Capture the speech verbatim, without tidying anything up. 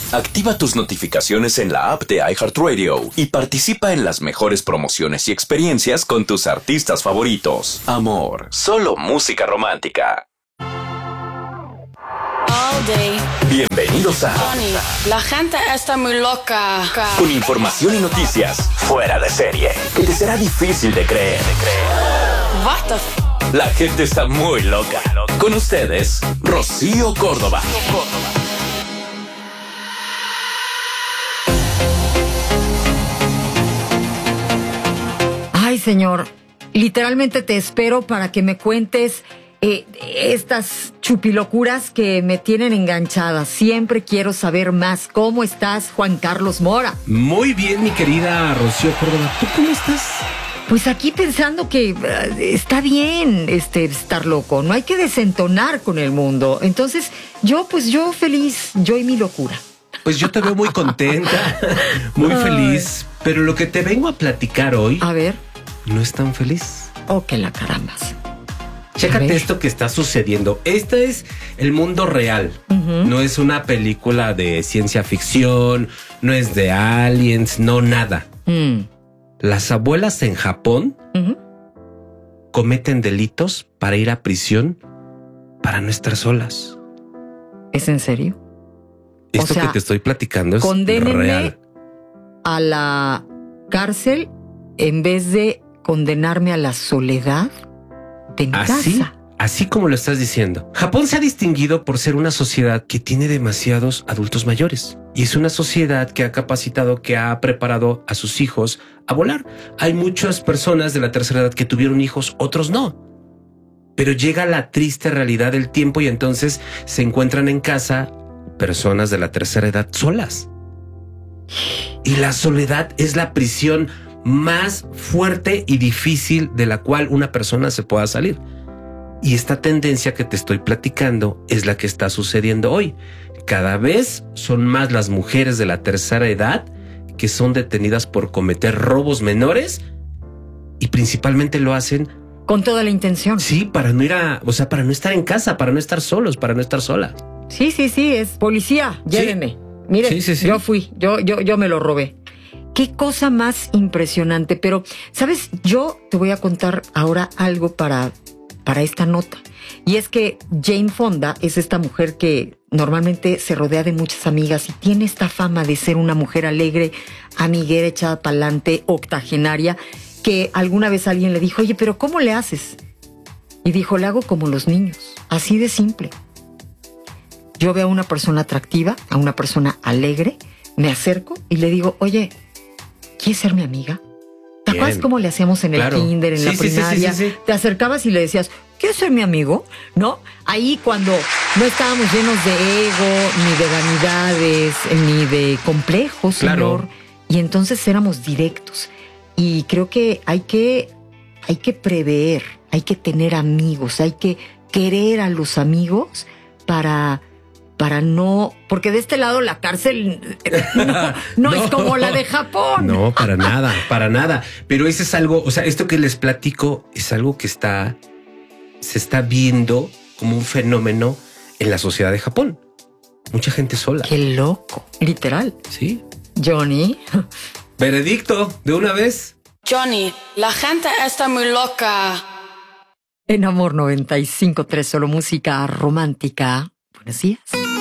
Activa tus notificaciones en la app de iHeartRadio y participa en las mejores promociones y experiencias con tus artistas favoritos. Amor, solo música romántica. All day. Bienvenidos a Johnny, la gente está muy loca. Con información y noticias fuera de serie que te será difícil de creer. What the f- La gente está muy loca. Con ustedes, Rocío Córdoba. Ay, señor, literalmente te espero para que me cuentes eh, estas chupilocuras que me tienen enganchada. Siempre quiero saber más. ¿Cómo estás, Juan Carlos Mora? Muy bien, mi querida Rocío Córdoba. ¿Tú cómo estás? Pues aquí pensando que uh, está bien este, estar loco. No hay que desentonar con el mundo. Entonces, yo, pues yo feliz, yo y mi locura. Pues yo te veo muy contenta, muy Ay. feliz. Pero lo que te vengo a platicar hoy A ver. no es tan feliz. Oh, que la carambas. Chécate esto que está sucediendo. Este es el mundo real. Uh-huh. No es una película de ciencia ficción, no es de aliens, no nada. Mm. Las abuelas en Japón Uh-huh. cometen delitos para ir a prisión para no estar solas. ¿Es en serio? Esto O sea, que te estoy platicando es condénenme real. a la cárcel en vez de condenarme a la soledad de mi Así, casa. así como lo estás diciendo. Japón se ha distinguido por ser una sociedad que tiene demasiados adultos mayores. Y es una sociedad que ha capacitado, que ha preparado a sus hijos a volar. Hay muchas personas de la tercera edad que tuvieron hijos, otros no. Pero llega la triste realidad del tiempo y entonces se encuentran en casa personas de la tercera edad solas. Y la soledad es la prisión más fuerte y difícil de la cual una persona se pueda salir. Y esta tendencia que te estoy platicando es la que está sucediendo hoy. Cada vez son más las mujeres de la tercera edad que son detenidas por cometer robos menores y principalmente lo hacen, Con toda la intención. sí, para no ir a, o sea, para no estar en casa, para no estar solos, para no estar solas. Sí, sí, sí, es policía, llévenme. Mire, Sí, sí, sí. yo fui, yo, yo, yo me lo robé. Qué cosa más impresionante. Pero, ¿sabes? Yo te voy a contar ahora algo para, para esta nota. Y es que Jane Fonda es esta mujer que normalmente se rodea de muchas amigas y tiene esta fama de ser una mujer alegre, amiguera, echada pa'lante, octogenaria, que alguna vez alguien le dijo, oye, pero ¿cómo le haces? Y dijo, le hago como los niños, así de simple. Yo veo a una persona atractiva, a una persona alegre, me acerco y le digo, oye, ¿quieres ser mi amiga? ¿Te Bien. acuerdas cómo le hacíamos en el Claro. kinder, en Sí, la sí, sí, sí, primaria? sí, sí. Te acercabas y le decías, ¿quieres ser mi amigo? ¿No? Ahí cuando no estábamos llenos de ego, ni de vanidades, ni de complejos, Claro. señor. Y entonces éramos directos. Y creo que hay que, hay que prever, hay que tener amigos, hay que querer a los amigos para... para no... Porque de este lado la cárcel no, no, No. es como la de Japón. No, para nada, para nada. Pero eso es algo, o sea, esto que les platico es algo que está, se está viendo como un fenómeno en la sociedad de Japón. Mucha gente sola. Qué loco. Literal. Sí. Johnny. Veredicto, de una vez. Johnny, la gente está muy loca. En Amor noventa y cinco punto tres, solo música romántica. Buenos días.